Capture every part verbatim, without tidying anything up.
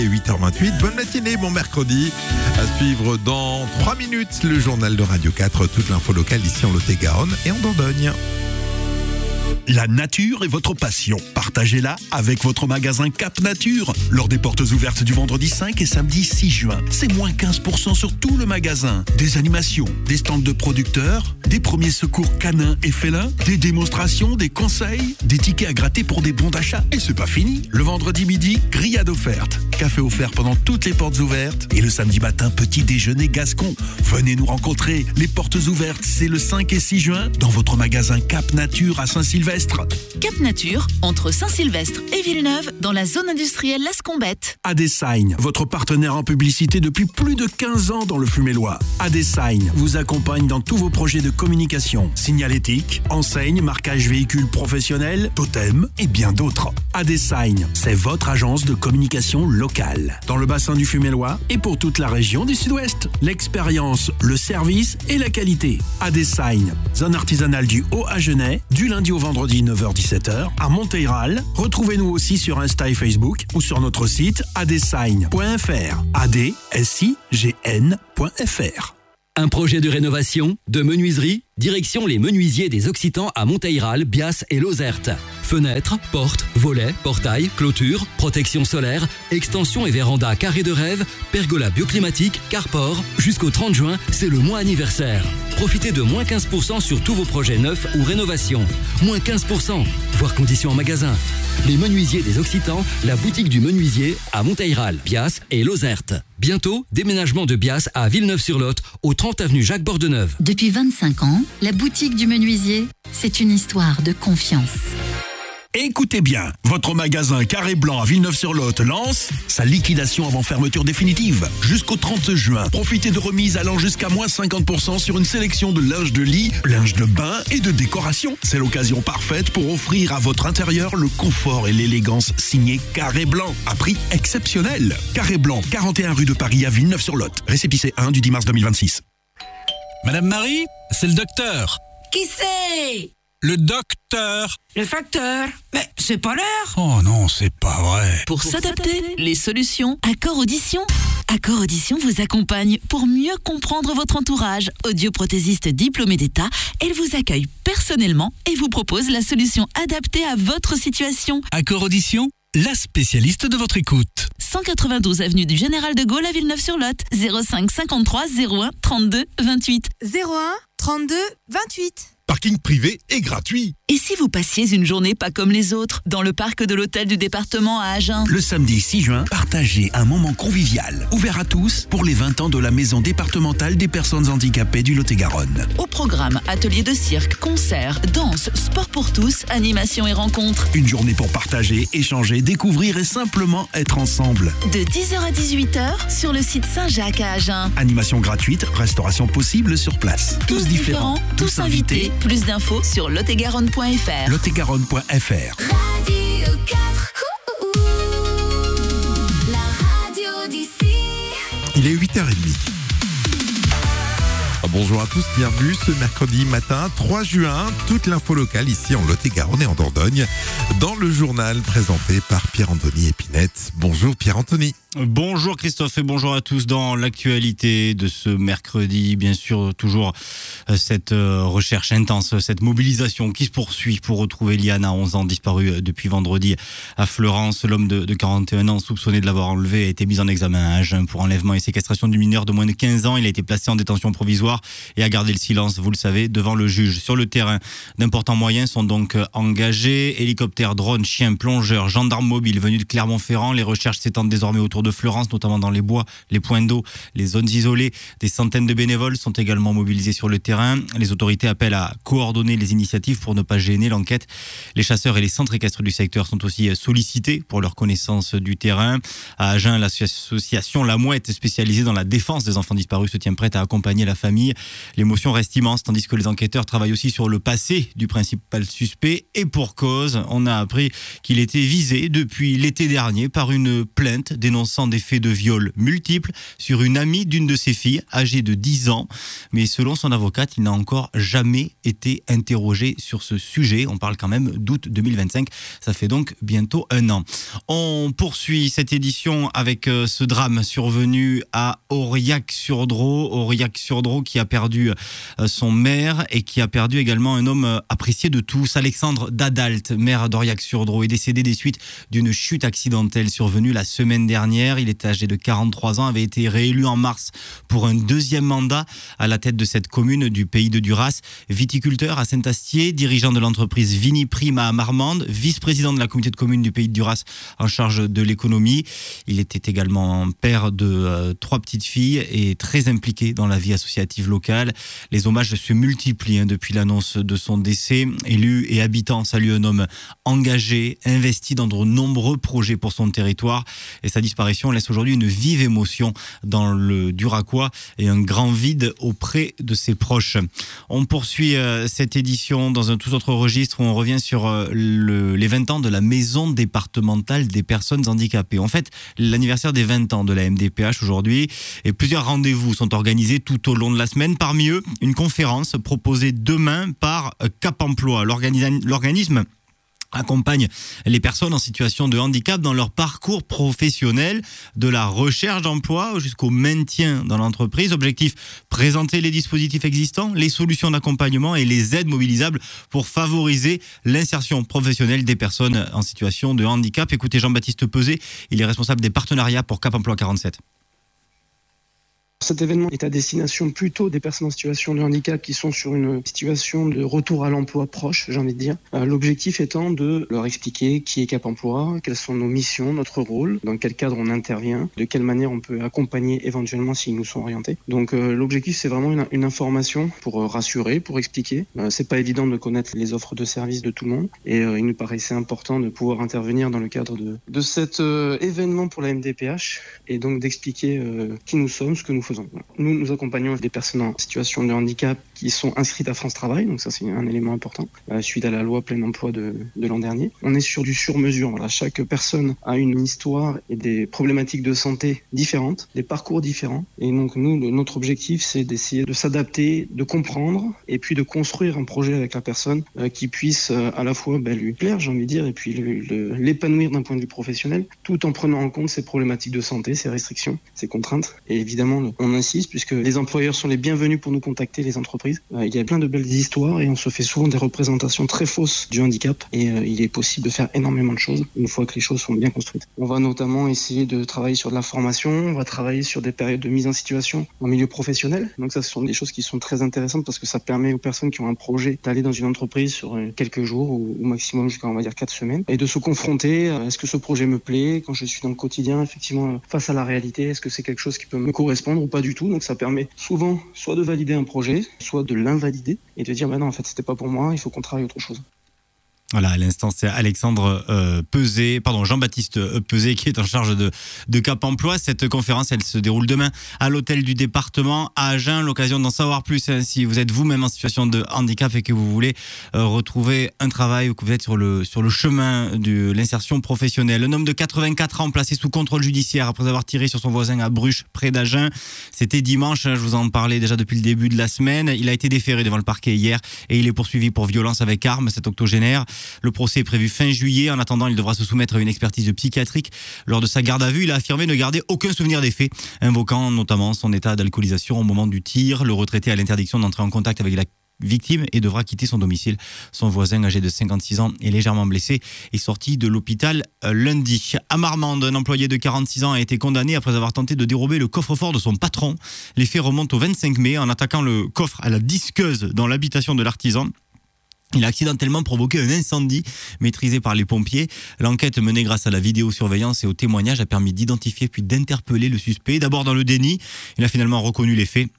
huit heures vingt-huit, bonne matinée, bon mercredi. À suivre dans trois minutes, le journal de Radio quatre, toute l'info locale ici en Lot-et-Garonne et en Dordogne. La nature est votre passion. Partagez-la avec votre magasin Cap Nature. Lors des portes ouvertes du vendredi cinq et samedi six juin, c'est moins quinze pour cent sur tout le magasin. Des animations, des stands de producteurs, des premiers secours canins et félins, des démonstrations, des conseils, des tickets à gratter pour des bons d'achat. Et c'est pas fini. Le vendredi midi, grillade offerte. Café offert pendant toutes les portes ouvertes. Et le samedi matin, petit déjeuner gascon. Venez nous rencontrer. Les portes ouvertes, c'est le cinq et six juin dans votre magasin Cap Nature à Saint-Sylvestre. Cap Nature, entre Saint-Sylvestre et Villeneuve, dans la zone industrielle Las Combettes. Adesign, votre partenaire en publicité depuis plus de quinze ans dans le Fumélois. Adesign vous accompagne dans tous vos projets de communication, signalétique, enseigne, marquage véhicule professionnel, totem et bien d'autres. Adesign, c'est votre agence de communication locale, dans le bassin du Fumélois et pour toute la région du Sud-Ouest. L'expérience, le service et la qualité. Adesign, zone artisanale du Haut-Agenais, du lundi au vendredi neuf heures dix-sept heures à Monteyral. Retrouvez-nous aussi sur Insta et Facebook ou sur notre site adesign point f r. A D S I G N point f r. Un projet de rénovation, de menuiserie, direction les menuisiers des Occitans à Monteyral, Bias et Lozerte. Fenêtres, portes, volets, portails, clôtures, protection solaire, extension et véranda carré de rêve, pergola bioclimatique, carport. Jusqu'au trente juin, c'est le mois anniversaire. Profitez de moins quinze pour cent sur tous vos projets neufs ou rénovations. Moins quinze pour cent, voire conditions en magasin. Les menuisiers des Occitans, la boutique du menuisier à Monteyral, Bias et Lozerte. Bientôt, déménagement de Bias à Villeneuve-sur-Lot, au trente avenue Jacques Bordeneuve. Depuis vingt-cinq ans, la boutique du menuisier, c'est une histoire de confiance. Écoutez bien, votre magasin Carré Blanc à Villeneuve-sur-Lot lance sa liquidation avant fermeture définitive. Jusqu'au trente juin, profitez de remises allant jusqu'à moins cinquante pour cent sur une sélection de linge de lit, linge de bain et de décoration. C'est l'occasion parfaite pour offrir à votre intérieur le confort et l'élégance signé Carré Blanc, à prix exceptionnel. Carré Blanc, quarante et un rue de Paris à Villeneuve-sur-Lot. Récépissé un du dix mars deux mille vingt-six. Madame Marie, c'est le docteur. Qui c'est? Le docteur. Le facteur? Mais c'est pas l'heure. Oh non, c'est pas vrai. Pour s'adapter, les solutions Accor Audition. Accor Audition vous accompagne pour mieux comprendre votre entourage. Audioprothésiste diplômé d'État, elle vous accueille personnellement et vous propose la solution adaptée à votre situation. Accor Audition, la spécialiste de votre écoute. cent quatre-vingt-douze avenue du Général de Gaulle à Villeneuve-sur-Lot. zéro cinq cinquante-trois zéro un trente-deux vingt-huit. zéro un trente-deux vingt-huit. Parking privé et gratuit. Et si vous passiez une journée pas comme les autres, dans le parc de l'hôtel du département à Agen? Le samedi six juin, partagez un moment convivial, ouvert à tous pour les vingt ans de la maison départementale des personnes handicapées du Lot-et-Garonne. Au programme, ateliers de cirque, concerts, danse, sport pour tous, animation et rencontres. Une journée pour partager, échanger, découvrir et simplement être ensemble. De dix heures à dix-huit heures, sur le site Saint-Jacques à Agen. Animation gratuite, restauration possible sur place. Tous, tous différents, tous, tous invités. Plus d'infos sur lot et garonne point f r. lot et garonne point f r. Radio quatre, ouh, ouh, ouh. La radio d'ici. Il est huit heures trente. Bonjour à tous, bienvenue ce mercredi matin trois juin, toute l'info locale ici en Lot-et-Garonne et en Dordogne, dans le journal présenté par Pierre-Anthony Épinette. Bonjour Pierre-Anthony. Bonjour Christophe et bonjour à tous. Dans l'actualité de ce mercredi, bien sûr, toujours cette recherche intense, cette mobilisation qui se poursuit pour retrouver Liana, onze ans, disparue depuis vendredi à Fleurance. L'homme de, de quarante et un ans, soupçonné de l'avoir enlevé, a été mis en examen à Agen pour enlèvement et séquestration du mineur de moins de quinze ans. Il a été placé en détention provisoire et a gardé le silence, vous le savez, devant le juge. Sur le terrain, d'importants moyens sont donc engagés. Hélicoptères, drones, chiens, plongeurs, gendarmes mobiles venus de Clermont-Ferrand. Les recherches s'étendent désormais autour de Fleurance, notamment dans les bois, les points d'eau, les zones isolées. Des centaines de bénévoles sont également mobilisés sur le terrain. Les autorités appellent à coordonner les initiatives pour ne pas gêner l'enquête. Les chasseurs et les centres équestres du secteur sont aussi sollicités pour leur connaissance du terrain. À Agen, l'association La Mouette, spécialisée dans la défense des enfants disparus, se tient prête à accompagner la famille. L'émotion reste immense, tandis que les enquêteurs travaillent aussi sur le passé du principal suspect. Et pour cause, on a appris qu'il était visé depuis l'été dernier par une plainte dénonçant des faits de viol multiples sur une amie d'une de ses filles, âgée de dix ans. Mais selon son avocate, il n'a encore jamais été interrogé sur ce sujet. On parle quand même d'août deux mille vingt-cinq. Ça fait donc bientôt un an. On poursuit cette édition avec ce drame survenu à Aurillac-sur-Dros. Aurillac-sur-Dros qui a perdu son maire et qui a perdu également un homme apprécié de tous. Alexandre Dadalt, maire d'Aurillac-sur-Dros, est décédé des suites d'une chute accidentelle survenue la semaine dernière. Il était âgé de quarante-trois ans, avait été réélu en mars pour un deuxième mandat à la tête de cette commune du pays de Duras. Viticulteur à Saint-Astier, dirigeant de l'entreprise Viniprime à Marmande, vice-président de la communauté de communes du pays de Duras en charge de l'économie. Il était également père de euh, trois petites filles et très impliqué dans la vie associative locale. Les hommages se multiplient hein, depuis l'annonce de son décès. Élus et habitants saluent un homme engagé, investi dans de nombreux projets pour son territoire. Et sa disparition laisse aujourd'hui une vive émotion dans le Duracois et un grand vide auprès de ses proches. On poursuit euh, cette édition dans un tout autre registre où on revient sur euh, le, les vingt ans de la Maison départementale des personnes handicapées. En fait, l'anniversaire des vingt ans de la M D P H aujourd'hui et plusieurs rendez-vous sont organisés tout au long de la semaine. Parmi eux, une conférence proposée demain par Cap Emploi. L'organisa- l'organisme accompagne les personnes en situation de handicap dans leur parcours professionnel, de la recherche d'emploi jusqu'au maintien dans l'entreprise. Objectif, présenter les dispositifs existants, les solutions d'accompagnement et les aides mobilisables pour favoriser l'insertion professionnelle des personnes en situation de handicap. Écoutez Jean-Baptiste Peuzet, il est responsable des partenariats pour Cap Emploi quarante-sept. Cet événement est à destination plutôt des personnes en situation de handicap qui sont sur une situation de retour à l'emploi proche, j'ai envie de dire. Euh, l'objectif étant de leur expliquer qui est Cap Emploi, quelles sont nos missions, notre rôle, dans quel cadre on intervient, de quelle manière on peut accompagner éventuellement s'ils nous sont orientés. Donc euh, l'objectif c'est vraiment une, une information pour euh, rassurer, pour expliquer. Euh, c'est pas évident de connaître les offres de services de tout le monde et euh, il nous paraissait important de pouvoir intervenir dans le cadre de, de cet euh, événement pour la M D P H et donc d'expliquer euh, qui nous sommes, ce que nous faisons. Nous, nous accompagnons des personnes en situation de handicap qui sont inscrites à France Travail, donc ça c'est un élément important, euh, suite à la loi plein emploi de, de l'an dernier. On est sur du sur-mesure, voilà. Chaque personne a une histoire et des problématiques de santé différentes, des parcours différents, et donc nous, le, notre objectif c'est d'essayer de s'adapter, de comprendre, et puis de construire un projet avec la personne euh, qui puisse euh, à la fois bah, lui plaire, j'ai envie de dire, et puis le, le, l'épanouir d'un point de vue professionnel, tout en prenant en compte ses problématiques de santé, ses restrictions, ses contraintes, et évidemment on insiste puisque les employeurs sont les bienvenus pour nous contacter, les entreprises. Euh, il y a plein de belles histoires et on se fait souvent des représentations très fausses du handicap et euh, il est possible de faire énormément de choses une fois que les choses sont bien construites. On va notamment essayer de travailler sur de la formation, on va travailler sur des périodes de mise en situation en milieu professionnel. Donc ça, ce sont des choses qui sont très intéressantes parce que ça permet aux personnes qui ont un projet d'aller dans une entreprise sur euh, quelques jours ou au maximum jusqu'à on va dire quatre semaines et de se confronter à est-ce que ce projet me plaît quand je suis dans le quotidien, effectivement face à la réalité, est-ce que c'est quelque chose qui peut me correspondre ou pas du tout. Donc ça permet souvent soit de valider un projet, soit de l'invalider et de dire bah non en fait c'était pas pour moi, il faut qu'on travaille autre chose. Voilà, à l'instant, c'est Alexandre euh, Peuzet, pardon, Jean-Baptiste Peuzet qui est en charge de, de Cap Emploi. Cette conférence, elle se déroule demain à l'hôtel du département à Agen. L'occasion d'en savoir plus hein, si vous êtes vous-même en situation de handicap et que vous voulez euh, retrouver un travail ou que vous êtes sur le, sur le chemin de l'insertion professionnelle. Un homme de quatre-vingt-quatre ans placé sous contrôle judiciaire après avoir tiré sur son voisin à Bruches, près d'Agen. C'était dimanche, hein, je vous en parlais déjà depuis le début de la semaine. Il a été déféré devant le parquet hier et il est poursuivi pour violence avec arme, cet octogénaire. Le procès est prévu fin juillet. En attendant, il devra se soumettre à une expertise psychiatrique. Lors de sa garde à vue, il a affirmé ne garder aucun souvenir des faits, invoquant notamment son état d'alcoolisation au moment du tir. Le retraité a l'interdiction d'entrer en contact avec la victime et devra quitter son domicile. Son voisin, âgé de cinquante-six ans, est légèrement blessé et sorti de l'hôpital lundi. À Marmande, un employé de quarante-six ans a été condamné après avoir tenté de dérober le coffre-fort de son patron. Les faits remontent au vingt-cinq mai en attaquant le coffre à la disqueuse dans l'habitation de l'artisan. Il a accidentellement provoqué un incendie maîtrisé par les pompiers. L'enquête menée grâce à la vidéosurveillance et aux témoignages a permis d'identifier puis d'interpeller le suspect. D'abord dans le déni, il a finalement reconnu les faits.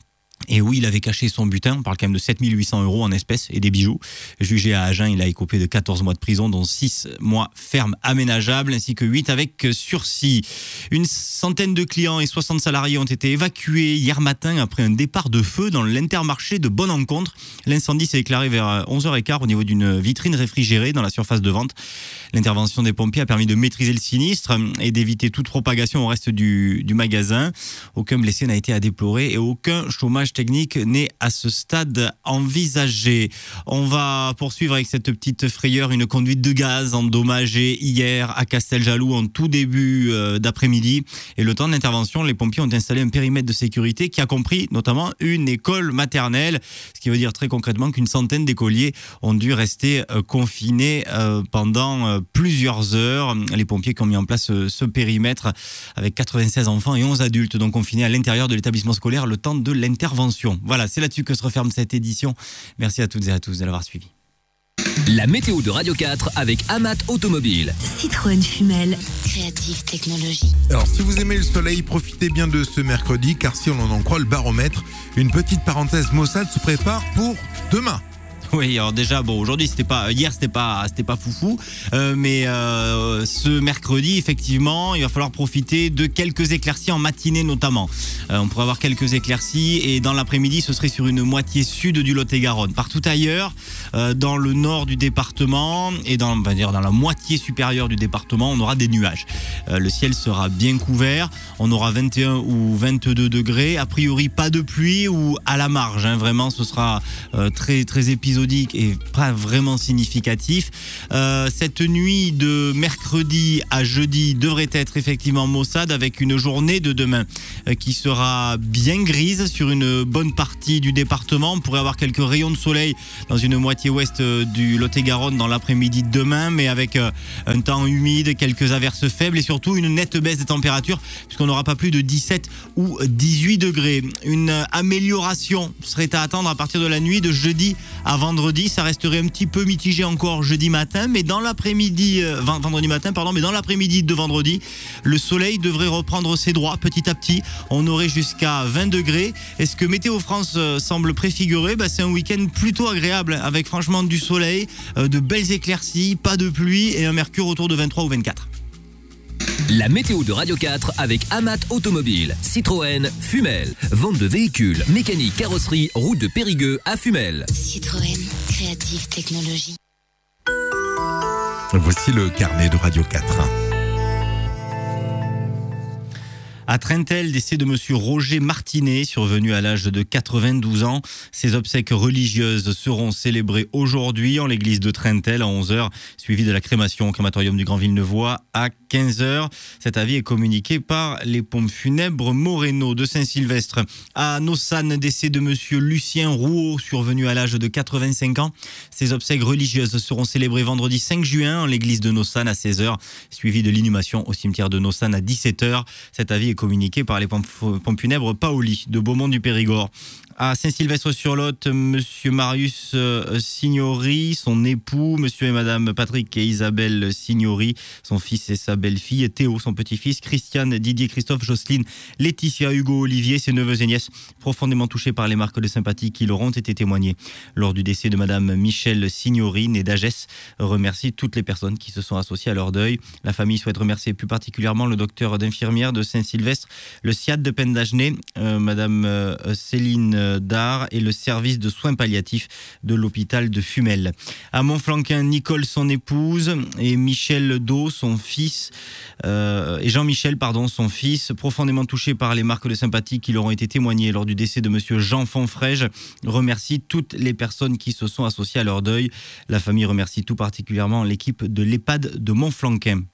Et oui, il avait caché son butin, on parle quand même de sept mille huit cents euros en espèces et des bijoux. Jugé à Agen, il a écopé de quatorze mois de prison, dont six mois ferme aménageable, ainsi que huit avec sursis. Une centaine de clients et soixante salariés ont été évacués hier matin après un départ de feu dans l'Intermarché de Bonne-Encontre. L'incendie s'est éclairé vers onze heures quinze au niveau d'une vitrine réfrigérée dans la surface de vente. L'intervention des pompiers a permis de maîtriser le sinistre et d'éviter toute propagation au reste du, du magasin. Aucun blessé n'a été à déplorer et aucun chômage technique n'est à ce stade envisagé. On va poursuivre avec cette petite frayeur, une conduite de gaz endommagée hier à Casteljaloux en tout début d'après-midi. Et le temps de l'intervention, les pompiers ont installé un périmètre de sécurité qui a compris notamment une école maternelle, ce qui veut dire très concrètement qu'une centaine d'écoliers ont dû rester confinés pendant plusieurs heures. Les pompiers qui ont mis en place ce, ce périmètre avec quatre-vingt-seize enfants et onze adultes donc confinés à l'intérieur de l'établissement scolaire le temps de l'intervention. Voilà, c'est là-dessus que se referme cette édition. Merci à toutes et à tous de l'avoir suivi. La météo de Radio quatre avec Amat Automobile. Citroën Fumel, Creative Technologies. Alors si vous aimez le soleil, profitez bien de ce mercredi, car si on en croit le baromètre, une petite parenthèse maussade se prépare pour demain. Oui, alors déjà, bon, aujourd'hui, c'était pas, hier, c'était pas, c'était pas foufou, euh, mais euh, ce mercredi, effectivement, il va falloir profiter de quelques éclaircies en matinée notamment. Euh, on pourrait avoir quelques éclaircies et dans l'après-midi, ce serait sur une moitié sud du Lot-et-Garonne. Partout ailleurs, euh, dans le nord du département et dans, on va dire, dans la moitié supérieure du département, on aura des nuages. Euh, le ciel sera bien couvert, on aura vingt et un ou vingt-deux degrés, a priori pas de pluie ou à la marge, hein, vraiment, ce sera euh, très, très épisodique et pas vraiment significatif. Euh, cette nuit de mercredi à jeudi devrait être effectivement maussade avec une journée de demain euh, qui sera bien grise sur une bonne partie du département. On pourrait avoir quelques rayons de soleil dans une moitié ouest euh, du Lot-et-Garonne dans l'après-midi de demain, mais avec euh, un temps humide, quelques averses faibles et surtout une nette baisse des températures puisqu'on n'aura pas plus de dix-sept ou dix-huit degrés. Une amélioration serait à attendre à partir de la nuit de jeudi à vendredi. Vendredi, ça resterait un petit peu mitigé encore jeudi matin, mais dans l'après-midi, euh, vendredi matin, pardon, mais dans l'après-midi de vendredi, le soleil devrait reprendre ses droits petit à petit. On aurait jusqu'à vingt degrés. Et ce que Météo France euh, semble préfigurer, bah, c'est un week-end plutôt agréable, avec franchement du soleil, euh, de belles éclaircies, pas de pluie et un mercure autour de vingt-trois ou vingt-quatre. La météo de Radio quatre avec Amat Automobile. Citroën Fumel. Vente de véhicules, mécanique, carrosserie, route de Périgueux à Fumel. Citroën, Creative Technologies. Voici le carnet de Radio quatre. À Trentel, décès de monsieur Roger Martinet, survenu à l'âge de quatre-vingt-douze ans. Ses obsèques religieuses seront célébrées aujourd'hui en l'église de Trentel à onze heures, suivi de la crémation au crématorium du Grand Villeneuvois à quinze heures. Cet avis est communiqué par les pompes funèbres Moreno de Saint-Sylvestre. À Nossane, décès de monsieur Lucien Rouault, survenu à l'âge de quatre-vingt-cinq ans. Ses obsèques religieuses seront célébrées vendredi cinq juin en l'église de Nossane à seize heures, suivi de l'inhumation au cimetière de Nossane à dix-sept heures. Cet avis est communiqué par les pompes funèbres Paoli de Beaumont du Périgord. À Saint-Sylvestre-sur-Lot, monsieur Marius Signori, son époux, monsieur et madame Patrick et Isabelle Signori, son fils et sa belle-fille, Théo, son petit-fils, Christiane, Didier, Christophe, Jocelyne, Laetitia, Hugo, Olivier, ses neveux et nièces, profondément touchés par les marques de sympathie qui leur ont été témoignées lors du décès de madame Michel Signori, née d'Agès, remercie toutes les personnes qui se sont associées à leur deuil. La famille souhaite remercier plus particulièrement le docteur d'infirmière de Saint-Sylvestre, le S I A D de Pendagenet, euh, madame euh, Céline Dard et le service de soins palliatifs de l'hôpital de Fumel. À Montflanquin, Nicole, son épouse, et Michel Do, son fils, euh, et Jean-Michel, pardon, son fils, profondément touchés par les marques de sympathie qui leur ont été témoignées lors du décès de monsieur Jean Fonfrège, remercie toutes les personnes qui se sont associées à leur deuil. La famille remercie tout particulièrement l'équipe de l'EHPAD de Montflanquin.